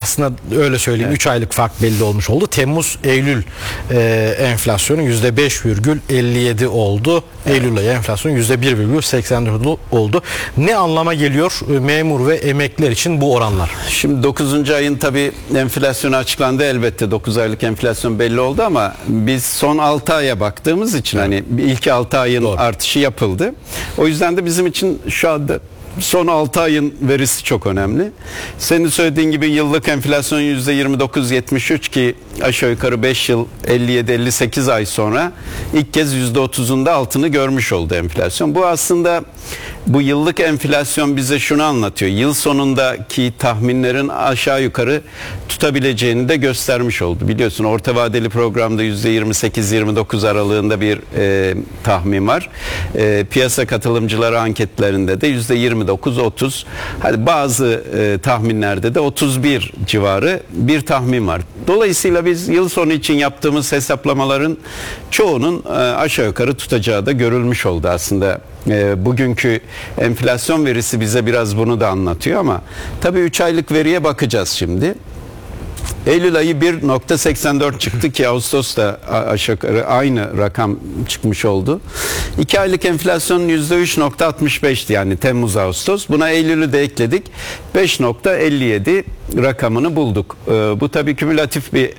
aslında öyle söyleyeyim, 3 aylık fark belli olmuş oldu. Temmuz-Eylül enflasyonu %5,57 oldu. Eylül ayı enflasyonu %1,84 oldu. Ne anlama geliyor memur ve emekliler için bu oranlar? Şimdi 9. ayın tabii enflasyonu açıklandı, elbette 9 aylık enflasyon belli oldu ama biz son 6 aya baktığımız için hani ilk 6 ayın artışı yapıldı. O yüzden de bizim için şu anda son 6 ayın verisi çok önemli. Senin söylediğin gibi yıllık enflasyon %29.73 ki aşağı yukarı 5 yıl 57-58 ay sonra ilk kez %30'un da altını görmüş oldu enflasyon. Bu aslında bu yıllık enflasyon bize şunu anlatıyor. Yıl sonundaki tahminlerin aşağı yukarı tutabileceğini de göstermiş oldu. Biliyorsun orta vadeli programda %28-29 aralığında bir tahmin var. Piyasa katılımcıları anketlerinde de %29-30. Hadi bazı tahminlerde de 31 civarı bir tahmin var. Dolayısıyla biz yıl sonu için yaptığımız hesaplamaların çoğunun aşağı yukarı tutacağı da görülmüş oldu aslında. Bugünkü enflasyon verisi bize biraz bunu da anlatıyor ama tabii 3 aylık veriye bakacağız şimdi. Eylül ayı 1,84 çıktı ki Ağustos'ta aşağı yukarı aynı rakam çıkmış oldu. 2 aylık enflasyonun %3,65'ti yani Temmuz-Ağustos. Buna Eylül'ü de ekledik. 5,57 rakamını bulduk. Bu tabii kümülatif bir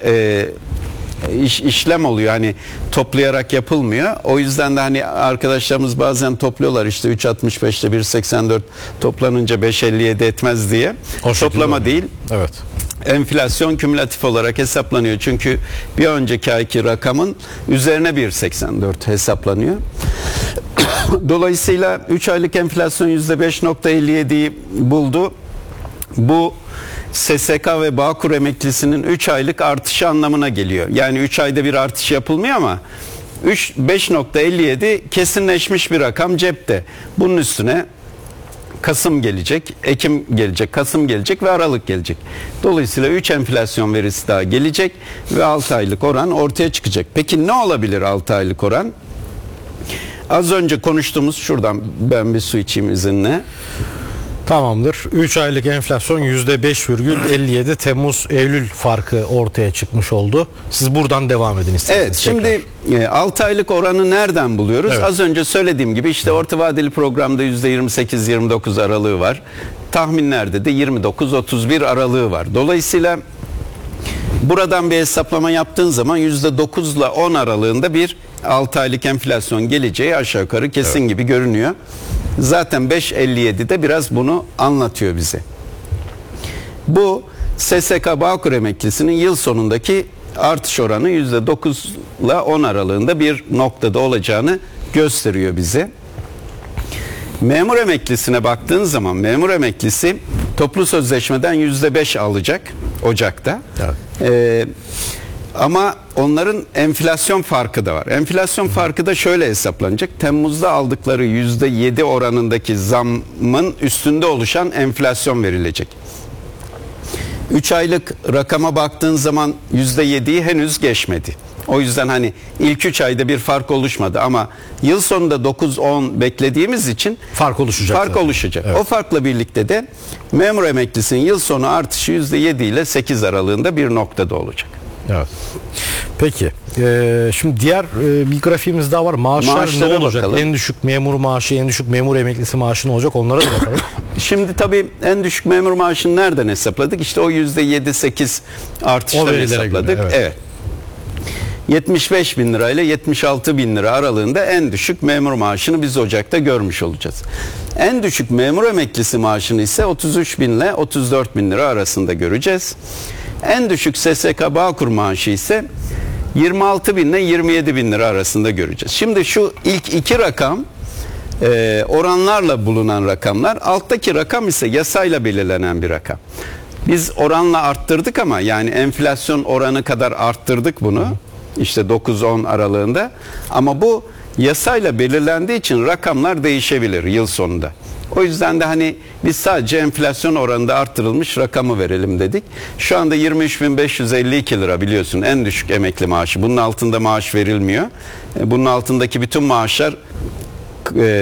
işlem oluyor. Hani toplayarak yapılmıyor. O yüzden de hani arkadaşlarımız bazen topluyorlar işte 3,65 ile 1,84 toplanınca 5,57 etmez diye. O toplama değil. Evet. Enflasyon kümülatif olarak hesaplanıyor. Çünkü bir önceki ayki rakamın üzerine 1,84 hesaplanıyor. Dolayısıyla 3 aylık enflasyon %5,57'yi buldu. Bu SSK ve Bağkur emeklisinin 3 aylık artışı anlamına geliyor. Yani 3 ayda bir artış yapılmıyor ama 5,57 kesinleşmiş bir rakam cepte. Bunun üstüne Kasım gelecek, Ekim gelecek, Kasım gelecek ve Aralık gelecek. Dolayısıyla 3 enflasyon verisi daha gelecek ve 6 aylık oran ortaya çıkacak. Peki ne olabilir 6 aylık oran? Az önce konuştuğumuz, şuradan ben bir su içeyim izinle. Tamamdır. 3 aylık enflasyon %5,57 Temmuz-Eylül farkı ortaya çıkmış oldu. Siz buradan devam edin isterseniz. Evet, şimdi 6 aylık oranı nereden buluyoruz? Evet. Az önce söylediğim gibi işte orta vadeli programda %28-29 aralığı var. Tahminlerde de 29-31 aralığı var. Dolayısıyla buradan bir hesaplama yaptığın zaman %9 ile 10 aralığında bir 6 aylık enflasyon geleceği aşağı yukarı kesin gibi görünüyor. Zaten 5,57'de biraz bunu anlatıyor bize. Bu SSK Bağkur emeklisinin yıl sonundaki artış oranı %9 ile 10 aralığında bir noktada olacağını gösteriyor bize. Memur emeklisine baktığın zaman memur emeklisi toplu sözleşmeden %5 alacak Ocak'ta. Evet. Ama onların enflasyon farkı da var. Enflasyon farkı da şöyle hesaplanacak. Temmuz'da aldıkları %7 oranındaki zammın üstünde oluşan enflasyon verilecek. 3 aylık rakama baktığın zaman %7'yi henüz geçmedi. O yüzden hani ilk 3 ayda bir fark oluşmadı ama yıl sonunda 9-10 beklediğimiz için fark oluşacak. Evet. O farkla birlikte de memur emeklisinin yıl sonu artışı %7 ile 8 aralığında bir noktada olacak. Evet. Peki. Şimdi diğer bir grafiğimiz daha var. Maaşlar ne olacak? Bakalım. En düşük memur maaşı, en düşük memur emeklisi maaşı ne olacak? Onlara da bakalım. Şimdi tabii en düşük memur maaşını nereden hesapladık? İşte o %7-8 artışları hesapladık. Göre, evet. 75 bin lira ile 76 bin lira aralığında en düşük memur maaşını biz Ocak'ta görmüş olacağız. En düşük memur emeklisi maaşını ise 33 bin ile 34 bin lira arasında göreceğiz. En düşük SSK Bağkur maaşı ise 26 bin ile 27 bin lira arasında göreceğiz. Şimdi şu ilk iki rakam oranlarla bulunan rakamlar. Alttaki rakam ise yasayla belirlenen bir rakam. Biz oranla arttırdık ama yani enflasyon oranı kadar arttırdık bunu. İşte 9-10 aralığında. Ama bu yasayla belirlendiği için rakamlar değişebilir yıl sonunda. O yüzden de hani biz sadece enflasyon oranında arttırılmış rakamı verelim dedik. Şu anda 23.552 lira biliyorsun en düşük emekli maaşı. Bunun altında maaş verilmiyor. Bunun altındaki bütün maaşlar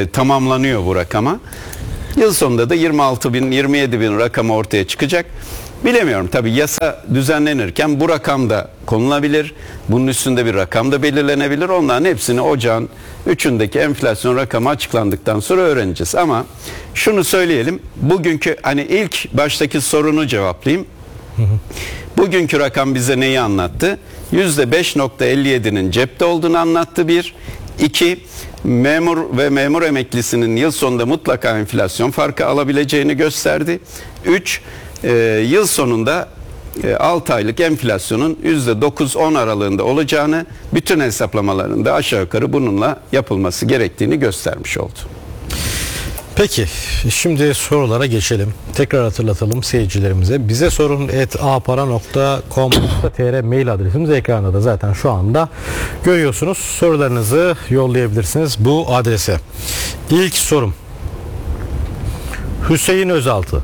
tamamlanıyor bu rakama. Yıl sonunda da 26 bin, 27 bin rakamı ortaya çıkacak. Bilemiyorum, tabii yasa düzenlenirken bu rakam da konulabilir. Bunun üstünde bir rakam da belirlenebilir. Onların hepsini ocağın 3'ündeki enflasyon rakamı açıklandıktan sonra öğreneceğiz. Ama şunu söyleyelim. Bugünkü, hani ilk baştaki sorunu cevaplayayım. Bugünkü rakam bize neyi anlattı? %5.57'nin cepte olduğunu anlattı bir. 2. Memur ve memur emeklisinin yıl sonunda mutlaka enflasyon farkı alabileceğini gösterdi. 3. Yıl sonunda 6 aylık enflasyonun %9-10 aralığında olacağını, bütün hesaplamalarında aşağı yukarı bununla yapılması gerektiğini göstermiş oldu. Peki şimdi sorulara geçelim. Tekrar hatırlatalım seyircilerimize. Bize sorun @apara.com.tr mail adresimiz ekranda da zaten şu anda görüyorsunuz. Sorularınızı yollayabilirsiniz bu adrese. İlk sorum Hüseyin Özaltı.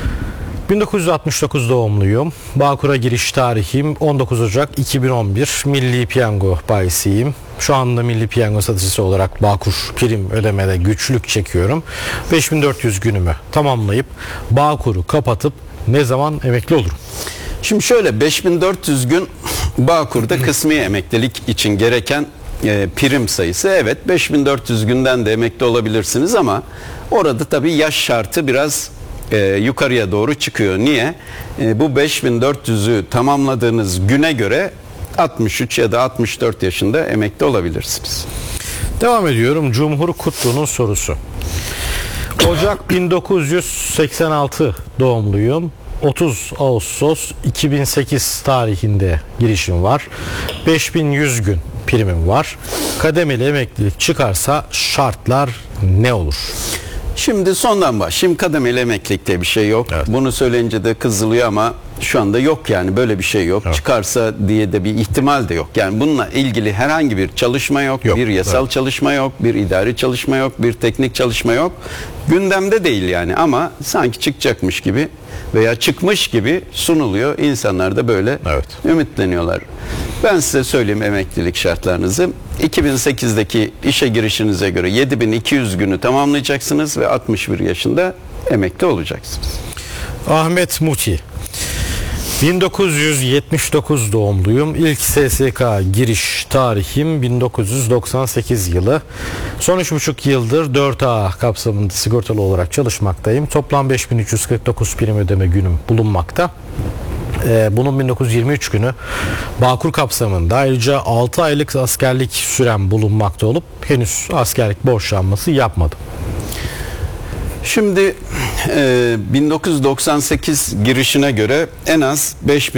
1969 doğumluyum. Bağkur'a giriş tarihim 19 Ocak 2011. Milli Piyango bayisiyim. Şu anda Milli Piyango satıcısı olarak Bağkur prim ödemede güçlük çekiyorum. 5400 günümü tamamlayıp Bağkur'u kapatıp ne zaman emekli olurum? Şimdi şöyle, 5400 gün Bağkur'da kısmi emeklilik için gereken prim sayısı. Evet, 5400 günden de emekli olabilirsiniz ama orada tabii yaş şartı biraz yukarıya doğru çıkıyor. Niye? Bu 5400'ü tamamladığınız güne göre 63 ya da 64 yaşında emekli olabilirsiniz. Devam ediyorum. Cumhur Kutlu'nun sorusu. Ocak 1986 doğumluyum. 30 Ağustos 2008 tarihinde girişim var. 5100 gün primim var. Kademeli emeklilik çıkarsa şartlar ne olur? Şimdi sondan başlayayım. Kademeli emeklilikte bir şey yok. Evet. Bunu söyleyince de kızılıyor ama şu anda yok, yani böyle bir şey yok. Evet. Çıkarsa diye de bir ihtimal de yok. Yani bununla ilgili herhangi bir çalışma yok. Bir yasal çalışma yok. Bir idari çalışma yok. Bir teknik çalışma yok. Gündemde değil yani, ama sanki çıkacakmış gibi veya çıkmış gibi sunuluyor. İnsanlar da böyle ümitleniyorlar. Ben size söyleyeyim emeklilik şartlarınızı. 2008'deki işe girişinize göre 7200 günü tamamlayacaksınız ve 61 yaşında emekli olacaksınız. Ahmet Muti. 1979 doğumluyum. İlk SSK giriş tarihim 1998 yılı. Son 3,5 yıldır 4A kapsamında sigortalı olarak çalışmaktayım. Toplam 5349 prim ödeme günüm bulunmakta. Bunun 1923 günü Bağkur kapsamında, ayrıca 6 aylık askerlik sürem bulunmakta olup henüz askerlik borçlanması yapmadım. Şimdi 1998 girişine göre en az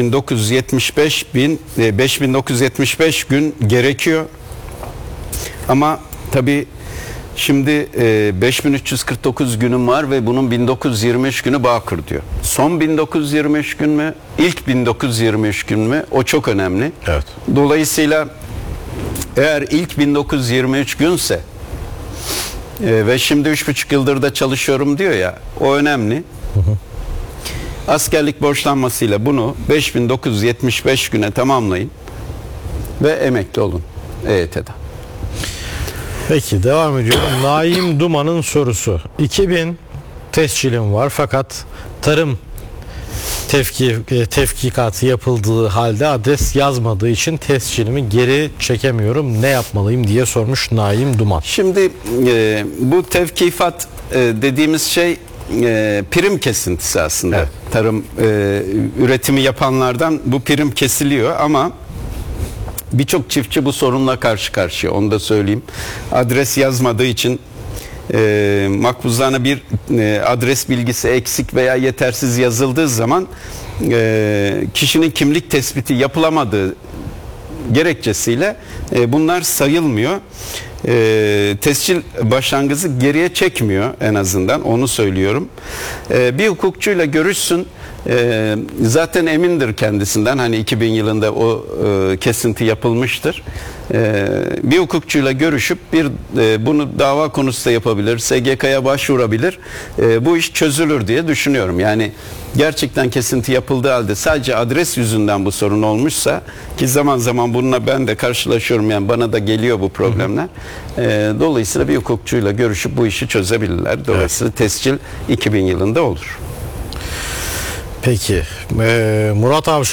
5975 gün gerekiyor. Ama tabii şimdi 5349 günüm var ve bunun 1923 günü Bağkur diyor. Son 1923 gün mü? İlk 1923 gün mü? O çok önemli. Evet. Dolayısıyla eğer ilk 1923 günse ve şimdi 3,5 yıldır da çalışıyorum diyor ya, o önemli. Askerlik borçlanmasıyla bunu 5975 güne tamamlayın ve emekli olun EYT'den. Peki devam ediyorum. Naim Duman'ın sorusu. 2000 tescilim var fakat tarım tevkikatı yapıldığı halde adres yazmadığı için tescilimi geri çekemiyorum. Ne yapmalıyım diye sormuş Naim Duman. Şimdi bu tevkifat dediğimiz şey prim kesintisi aslında. Evet. Tarım üretimi yapanlardan bu prim kesiliyor ama birçok çiftçi bu sorunla karşı karşıya, onu da söyleyeyim. Adres yazmadığı için makbuzlarına bir adres bilgisi eksik veya yetersiz yazıldığı zaman kişinin kimlik tespiti yapılamadığı gerekçesiyle bunlar sayılmıyor. Tescil başlangıcı geriye çekmiyor, en azından onu söylüyorum. Bir hukukçuyla görüşsün. Zaten emindir kendisinden, hani 2000 yılında o kesinti yapılmıştır. Bir hukukçuyla görüşüp bunu dava konusu da yapabilir, SGK'ya başvurabilir. Bu iş çözülür diye düşünüyorum. Yani gerçekten kesinti yapıldığı halde sadece adres yüzünden bu sorun olmuşsa, ki zaman zaman bununla ben de karşılaşıyorum, yani bana da geliyor bu problemler. Dolayısıyla bir hukukçuyla görüşüp bu işi çözebilirler. Dolayısıyla tescil 2000 yılında olur. Peki. Murat Avşar